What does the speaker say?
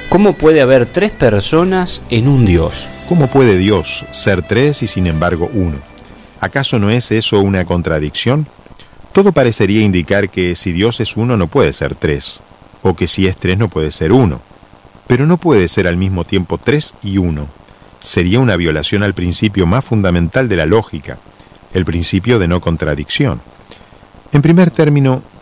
¿Cómo puede haber tres personas en un Dios? ¿Cómo puede Dios ser tres y sin embargo uno? ¿Acaso no es eso una contradicción? Todo parecería indicar que si Dios es uno no puede ser tres, o que si es tres no puede ser uno. Pero no puede ser al mismo tiempo tres y uno. Sería una violación al principio más fundamental de la lógica, el principio de no contradicción. En primer término,